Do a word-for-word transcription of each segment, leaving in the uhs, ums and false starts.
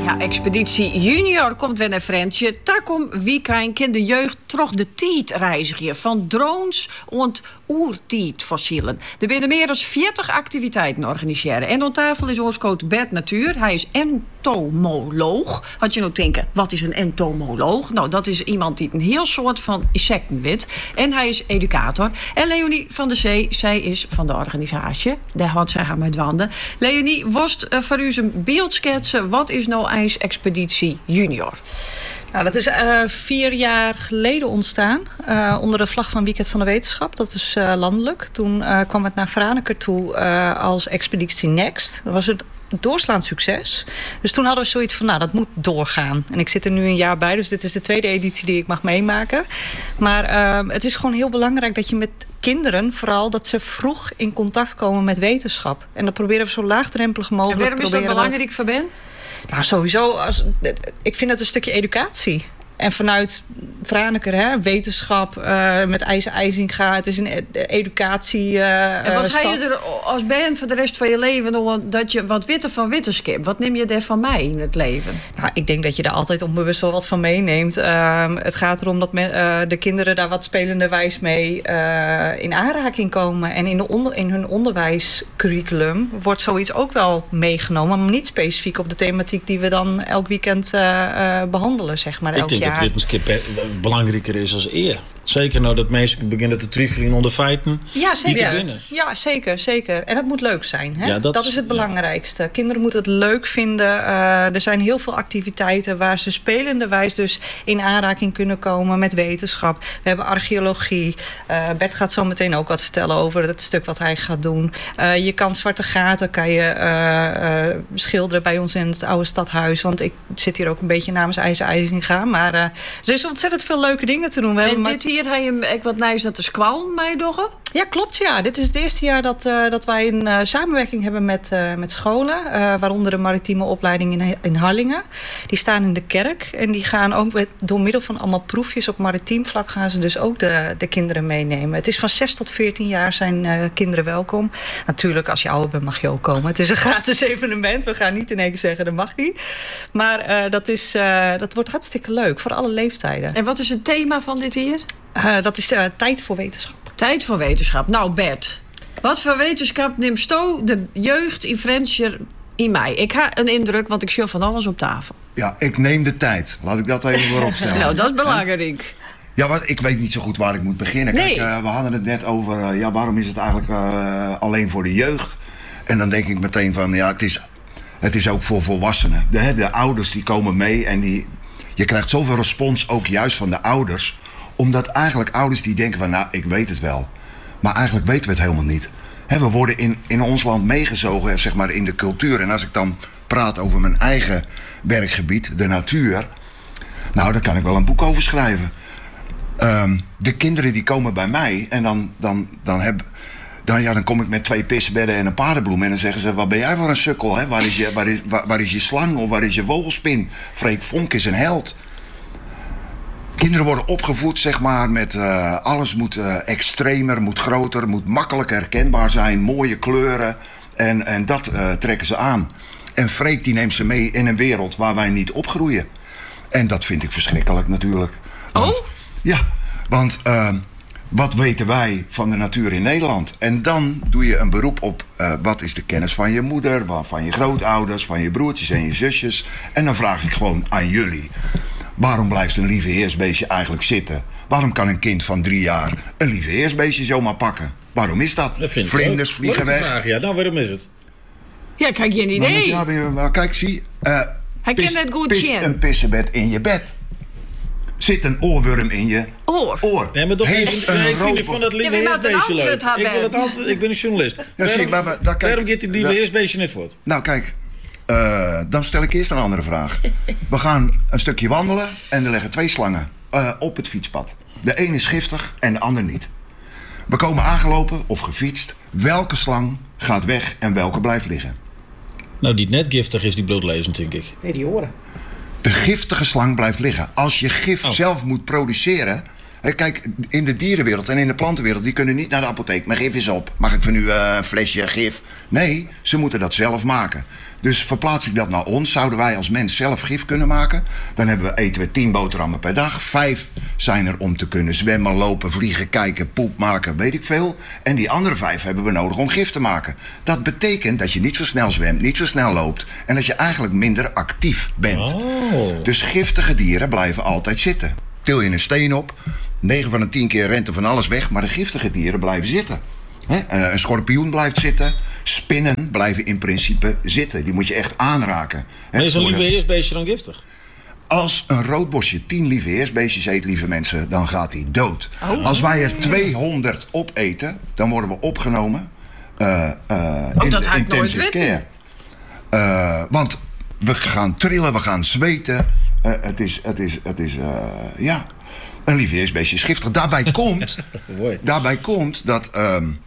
Ja, Expeditie Junior komt weer naar Frensje. Takom weekend kan de jeugd toch de tijd reizigen. Van drones ont oertijdfossielen. Er binnen meer dan veertig activiteiten organiseren. En aan tafel is ons coach Bert Natuur. Hij is entomoloog. Had je nou denken, wat is een entomoloog? Nou, dat is iemand die een heel soort van insecten weet. En hij is educator. En Leonie van der Zee, zij is van de organisatie. Daar had zij haar met wanden. Leonie, worst uh, voor u een beeld schetsen. Wat is nou eens Expeditie Junior? Nou, dat is uh, vier jaar geleden ontstaan. Uh, onder de vlag van Weekend van de Wetenschap. Dat is uh, landelijk. Toen uh, kwam het naar Franeker toe uh, als Expeditie Next. Dat was het doorslaand succes. Dus toen hadden we zoiets van, nou, dat moet doorgaan. En ik zit er nu een jaar bij, dus dit is de tweede editie die ik mag meemaken. Maar uh, het is gewoon heel belangrijk dat je met kinderen, vooral dat ze vroeg in contact komen met wetenschap. En dat proberen we zo laagdrempelig mogelijk. En waarom is dat belangrijk voor Ben? Nou, sowieso. Als, ik vind het een stukje educatie. En vanuit Franeker, hè, wetenschap, uh, met IJzer IJzinga, het is een educatie uh, En wat stad. ga je er als ben voor de rest van je leven nog dat je wat witte van wetenschap? Wat neem je er van mij in het leven? Nou, ik denk dat je er altijd onbewust wel wat van meeneemt. Uh, het gaat erom dat men, uh, de kinderen daar wat spelenderwijs mee uh, in aanraking komen. En in, de onder, in hun onderwijscurriculum wordt zoiets ook wel meegenomen, maar niet specifiek op de thematiek die we dan elk weekend uh, uh, behandelen, zeg maar. Elk Ik denk jaar. dat wetenschap belangrijker is als eer. Zeker nou dat mensen beginnen te twijfelen onder feiten. Ja, zeker. Ja. ja, zeker, zeker. En het moet leuk zijn. Hè? Ja, dat, dat is het belangrijkste. Ja. Kinderen moeten het leuk vinden. Uh, er zijn heel veel activiteiten waar ze spelenderwijs dus in aanraking kunnen komen met wetenschap. We hebben archeologie. Uh, Bert gaat zo meteen ook wat vertellen over het stuk wat hij gaat doen. Uh, je kan zwarte gaten kan je uh, uh, schilderen bij ons in het oude stadhuis. Want ik zit hier ook een beetje namens IJzer IJzinga. Maar uh, er is ontzettend veel leuke dingen te doen. We en dit hier ga je wat nijs naar de squallen mij doggen? Ja, klopt. Ja. Dit is het eerste jaar dat, uh, dat wij een uh, samenwerking hebben met, uh, met scholen. Uh, waaronder de maritieme opleiding in, in Harlingen. Die staan in de kerk. En die gaan ook met, door middel van allemaal proefjes op maritiem vlak gaan ze dus ook de, de kinderen meenemen. Het is van zes tot veertien jaar zijn uh, kinderen welkom. Natuurlijk, als je ouder bent mag je ook komen. Het is een gratis evenement. We gaan niet in één keer zeggen dat mag niet. Maar uh, dat, is, uh, dat wordt hartstikke leuk voor alle leeftijden. En wat is het thema van dit hier? Uh, dat is uh, tijd voor wetenschap. Tijd voor wetenschap. Nou, Bert, wat voor wetenschap neemt sto de jeugd in Frensje in mij? Ik ga een indruk, want ik zie van alles op tafel. Ja, ik neem de tijd. Laat ik dat even voorop stellen. Nou, dat is belangrijk. Ja, want ik weet niet zo goed waar ik moet beginnen. Nee. Kijk, uh, we hadden het net over, uh, ja, waarom is het eigenlijk uh, alleen voor de jeugd? En dan denk ik meteen van, ja, het is, het is ook voor volwassenen. De, de ouders die komen mee en die, je krijgt zoveel respons ook juist van de ouders. Omdat eigenlijk ouders die denken van, nou, ik weet het wel. Maar eigenlijk weten we het helemaal niet. He, we worden in, in ons land meegezogen, zeg maar, in de cultuur. En als ik dan praat over mijn eigen werkgebied, de natuur. Nou, daar kan ik wel een boek over schrijven. Um, de kinderen die komen bij mij en dan, dan, dan, heb, dan, ja, dan kom ik met twee pissebedden en een paardenbloem. En dan zeggen ze, wat ben jij voor een sukkel? Hè? Waar, is je, waar, is, waar, waar is je slang of waar is je vogelspin? Freek Vonk is een held. Kinderen worden opgevoed, zeg maar, met uh, alles moet uh, extremer, moet groter, moet makkelijker herkenbaar zijn, mooie kleuren. En, en dat uh, trekken ze aan. En Freek die neemt ze mee in een wereld waar wij niet opgroeien. En dat vind ik verschrikkelijk natuurlijk. Want, oh? Ja, want uh, wat weten wij van de natuur in Nederland? En dan doe je een beroep op uh, wat is de kennis van je moeder, van je grootouders, van je broertjes en je zusjes. En dan vraag ik gewoon aan jullie. Waarom blijft een lieveheersbeestje eigenlijk zitten? Waarom kan een kind van drie jaar een lieveheersbeestje zomaar pakken? Waarom is dat? dat Vlinders vliegen weg. Vraag, ja, nou, waarom is het? Ja, kijk, geen idee. Maar, ja, maar kijk, zie. Uh, Hij pist, kent het goed pist zien. een pissebed in je bed. Zit een oorworm in je Oor. oor. Nee, maar toch Heeft even, een nee, ik vind het rover- van dat Ja, maar je moet een lieveheersbeestje leuk. antwoord hebben. Ik, wil het antwoord, ik ben een journalist. Ja, zie, maar, maar, daar, kijk, waarom gaat die lieveheersbeestje niet voort? Nou, kijk. Uh, dan stel ik eerst een andere vraag. We gaan een stukje wandelen en er liggen twee slangen uh, op het fietspad. De een is giftig en de ander niet. We komen aangelopen of gefietst. Welke slang gaat weg en welke blijft liggen? Nou, die net giftig is, die bloedlezend, denk ik. Nee, die horen. De giftige slang blijft liggen. Als je gif Oh. zelf moet produceren, Kijk, in de dierenwereld en in de plantenwereld... die kunnen niet naar de apotheek. Mijn gif is op. Mag ik van u uh, een flesje gif? Nee, ze moeten dat zelf maken. Dus verplaats ik dat naar ons, zouden wij als mens zelf gif kunnen maken. Dan hebben we, eten we tien boterhammen per dag. Vijf zijn er om te kunnen zwemmen, lopen, vliegen, kijken, poep maken, weet ik veel. En die andere vijf hebben we nodig om gif te maken. Dat betekent dat je niet zo snel zwemt, niet zo snel loopt... en dat je eigenlijk minder actief bent. Oh. Dus giftige dieren blijven altijd zitten. Til je een steen op, negen van de tien keer rent er van alles weg... maar de giftige dieren blijven zitten. He? Een schorpioen blijft zitten... Spinnen blijven in principe zitten. Die moet je echt aanraken. Maar is een lieve heersbeestje dan giftig? Als een roodbosje tien lieve heersbeestjes eet, lieve mensen, dan gaat hij dood. Oh. Als wij er tweehonderd opeten, dan worden we opgenomen uh, uh, oh, in dat had ik intensive nooit care. Uh, want we gaan trillen, we gaan zweten. Uh, het is, het is, het is, uh, ja, een lieve heersbeestje is giftig. Daarbij komt, daarbij komt dat... Um,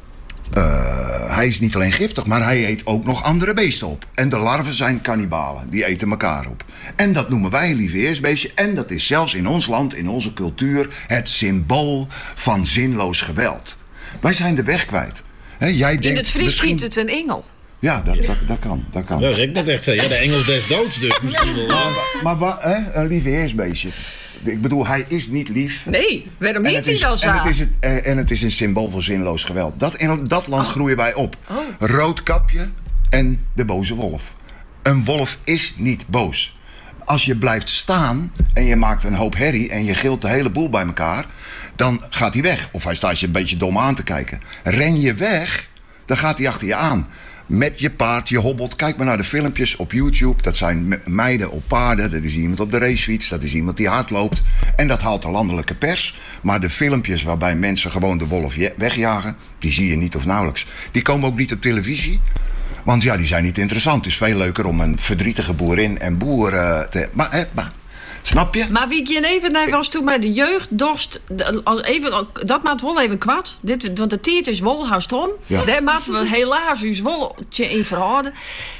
Uh, hij is niet alleen giftig, maar hij eet ook nog andere beesten op. En de larven zijn kannibalen, die eten elkaar op. En dat noemen wij een lieve heersbeestje. En dat is zelfs in ons land, in onze cultuur... het symbool van zinloos geweld. Wij zijn de weg kwijt. He, jij In denkt het Fries misschien... schiet het een engel. Ja, dat, dat, dat kan, dat kan. Ja, zeg ik dat echt zo. Ja, de Engels des doods dus misschien wel. Maar, maar wa, hè, een lieve heersbeestje. Ik bedoel, hij is niet lief. Nee, waarom En niet het hij is- dan zo? en het, is het, eh, en het is een symbool voor zinloos geweld. Dat, in dat land Oh. groeien wij op. Oh. Roodkapje en de boze wolf. Een wolf is niet boos. Als je blijft staan en je maakt een hoop herrie... en je gilt de hele boel bij elkaar... dan gaat hij weg. Of hij staat je een beetje dom aan te kijken. Ren je weg, dan gaat hij achter je aan. Met je paard, je hobbelt. Kijk maar naar de filmpjes op YouTube. Dat zijn me- meiden op paarden. Dat is iemand op de racefiets. Dat is iemand die hard loopt. En dat haalt de landelijke pers. Maar de filmpjes waarbij mensen gewoon de wolf je- wegjagen... die zie je niet of nauwelijks. Die komen ook niet op televisie. Want ja, die zijn niet interessant. Het is veel leuker om een verdrietige boerin en boer uh, te... Maar, hè, maar, snap je? Maar wie ik je even naar was toen bij de jeugddorst... de- als even, dat maakt wel even kwart. Dit, want de tijd is wel haast om. Ja. Daar moeten we helaas ons wel in verhouden.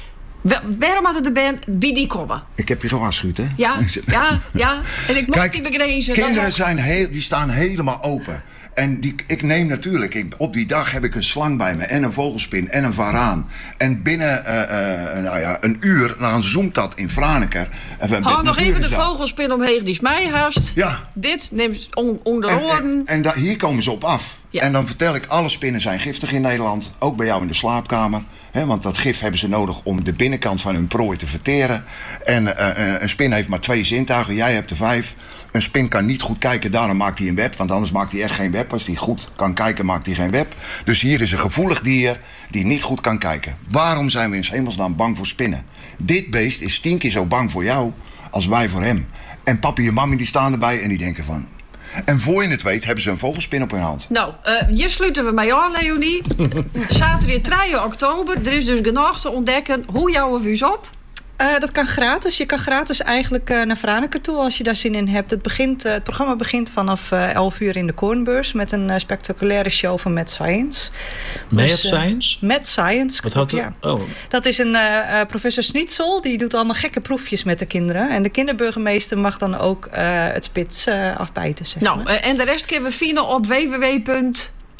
Wa- Waarom had het de band bij die komen? Ik heb je gewaarschuwd, hè? Ja, ja, ja. En ik mocht die begrezen. kinderen zijn heel, die staan helemaal open. En die, ik neem natuurlijk, ik, op die dag heb ik een slang bij me... en een vogelspin en een varaan. En binnen uh, uh, nou ja, een uur, dan zoomt dat in Franeker. Even Hou met nog even de natuurzaak. vogelspin omheen, die is mij haast. Ja. Dit neemt on, onder En, oren. en, en da- hier komen ze op af. Ja. En dan vertel ik, alle spinnen zijn giftig in Nederland. Ook bij jou in de slaapkamer. Hè, want dat gif hebben ze nodig om de binnenkant van hun prooi te verteren. En uh, uh, een spin heeft maar twee zintuigen, jij hebt er vijf. Een spin kan niet goed kijken, daarom maakt hij een web. Want anders maakt hij echt geen web. Als hij goed kan kijken, maakt hij geen web. Dus hier is een gevoelig dier die niet goed kan kijken. Waarom zijn we in 's hemelsnaam bang voor spinnen? Dit beest is tien keer zo bang voor jou als wij voor hem. En papi en mami die staan erbij en die denken van... En voor je het weet hebben ze een vogelspin op hun hand. Nou, uh, hier sluiten we mee aan, Leonie. Zaterdag drie oktober. Er is dus genoeg te ontdekken. Hoe jouwen we ons op? Uh, dat kan gratis. Je kan gratis eigenlijk uh, naar Franeker toe als je daar zin in hebt. Het, begint, uh, het programma begint vanaf uh, elf uur in de Kornbeurs... met een uh, spectaculaire show van Mad Science. Mad Dus, uh, Science? Mad Science. Wat had ja. dat? Oh, Dat is een uh, uh, professor Schnitzel. Die doet allemaal gekke proefjes met de kinderen. En de kinderburgemeester mag dan ook uh, het spits uh, afbijten, zeg Nou, maar. uh, en de rest kunnen we vinden op w w w.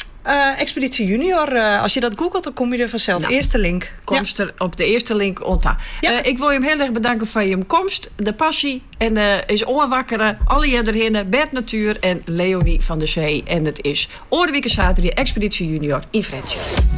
Uh, Expeditie Junior. Uh, als je dat googelt, dan kom je er vanzelf. Nou, Eerste link. Komst er op de eerste link onta. Ja. Uh, ik wil je hem heel erg bedanken voor je komst, de passie en uh, is onwakkeren. Alle jederhinnen, Bert Natuur en Leonie van der Zee. En het is Oordewieke Zaterdag Expeditie Junior in Frentje.